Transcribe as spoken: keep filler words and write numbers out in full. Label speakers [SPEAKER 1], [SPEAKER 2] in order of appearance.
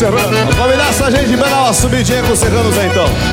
[SPEAKER 1] Serrano.
[SPEAKER 2] Vamos combinar essa gente pra dar uma subidinha com os serranos aí então.